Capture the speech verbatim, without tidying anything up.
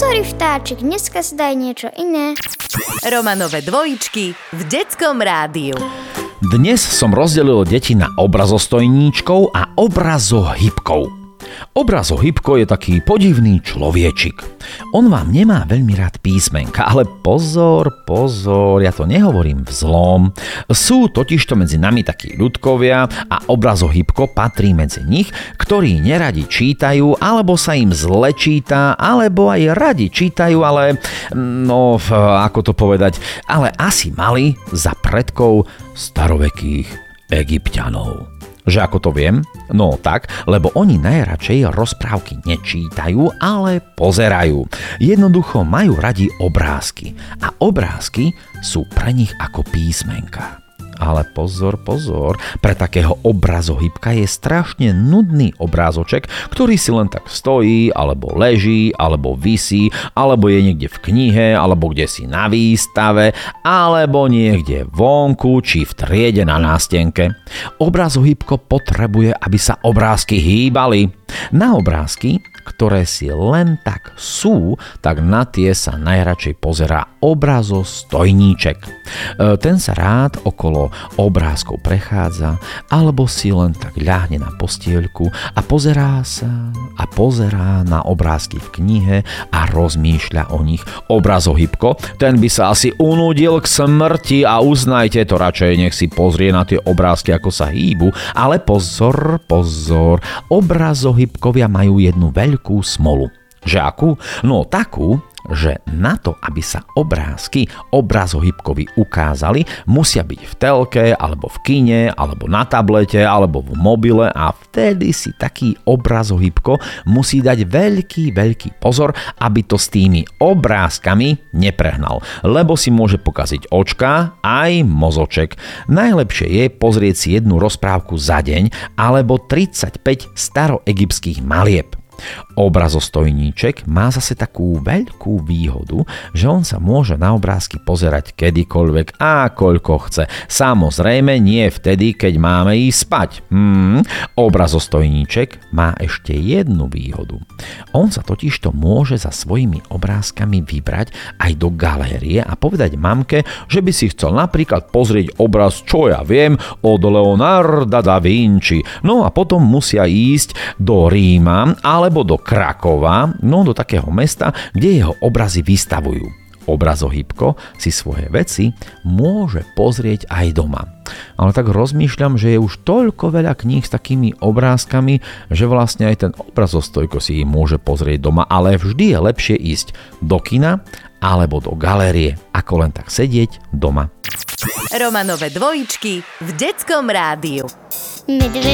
Sorry vtáčik, dneska si daj niečo iné. Romanové dvojičky v detskom rádiu. Dnes som rozdelil deti na obrazostojníčkov a obrazohybkov. Obrazohybko je taký podivný človečik. On vám nemá veľmi rád písmenka, ale pozor, pozor, ja to nehovorím v zlom. Sú totižto medzi nami takí ľudkovia a obrazohybko patrí medzi nich, ktorí neradi čítajú, alebo sa im zle číta, alebo aj radi čítajú, ale no, ako to povedať, ale asi mali za predkov starovekých Egypťanov. Že ako to viem? No tak, lebo oni najradšej rozprávky nečítajú, ale pozerajú. Jednoducho majú radi obrázky. A obrázky sú pre nich ako písmenka. Ale pozor, pozor, pre takého obrazohybka je strašne nudný obrázoček, ktorý si len tak stojí, alebo leží, alebo visí, alebo je niekde v knihe, alebo kde si na výstave, alebo niekde vonku, či v triede na nástenke. Obrazohybko potrebuje, aby sa obrázky hýbali. Na obrázky, ktoré si len tak sú, tak na tie sa najradšej pozerá obrazostojníček. Ten sa rád okolo obrázkov prechádza, alebo si len tak ľahne na postieľku a pozerá sa a pozerá na obrázky v knihe a rozmýšľa o nich. Obrazohybko, ten by sa asi unudil k smrti a uznajte to, radšej nech si pozrie na tie obrázky, ako sa hýbu. Ale pozor, pozor, obrazohybkovia majú jednu veľkú smolu. Že akú? No takú, že na to, aby sa obrázky obrazohybkovi ukázali, musia byť v telke, alebo v kine, alebo na tablete, alebo v mobile a vtedy si taký obrazohybko musí dať veľký, veľký pozor, aby to s tými obrázkami neprehnal, lebo si môže pokaziť očka aj mozoček. Najlepšie je pozrieť si jednu rozprávku za deň alebo tridsaťpäť staroegyptských malieb. Obrazostojníček má zase takú veľkú výhodu, že on sa môže na obrázky pozerať kedykoľvek a koľko chce. Samozrejme nie vtedy, keď máme ísť spať. Hmm, obrazostojníček má ešte jednu výhodu. On sa totižto môže za svojimi obrázkami vybrať aj do galérie a povedať mamke, že by si chcel napríklad pozrieť obraz, čo ja viem, od Leonarda da Vinci. No a potom musia ísť do Ríma alebo do Krakova, no do takého mesta, kde jeho obrazy vystavujú. Obrazohybko si svoje veci môže pozrieť aj doma. Ale tak rozmýšľam, že je už toľko veľa kníh s takými obrázkami, že vlastne aj ten obrazostojko si ich môže pozrieť doma, ale vždy je lepšie ísť do kina alebo do galérie, ako len tak sedieť doma. Romanové dvojičky v detskom rádiu. Medveď